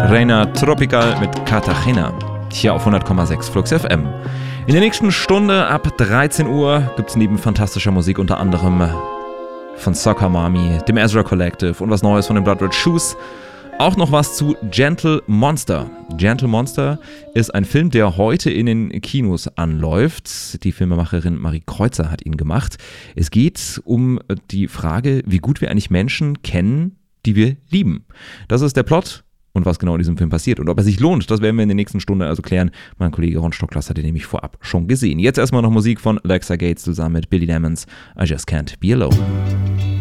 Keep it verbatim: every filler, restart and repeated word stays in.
Reina Tropical mit Cartagena. Hier auf hundert Komma sechs Flux F M. In der nächsten Stunde ab dreizehn Uhr gibt es neben fantastischer Musik unter anderem von Soccer Mommy, dem Ezra Collective und was Neues von den Blood Red Shoes. Auch noch was zu Gentle Monster. Gentle Monster ist ein Film, der heute in den Kinos anläuft. Die Filmemacherin Marie Kreuzer hat ihn gemacht. Es geht um die Frage, wie gut wir eigentlich Menschen kennen, die wir lieben. Das ist der Plot. Und was genau in diesem Film passiert und ob er sich lohnt, das werden wir in der nächsten Stunde also klären. Mein Kollege Ron Stocklas hat den nämlich vorab schon gesehen. Jetzt erstmal noch Musik von Alexa Gates zusammen mit Billy Lemons, I Just Can't Be Alone.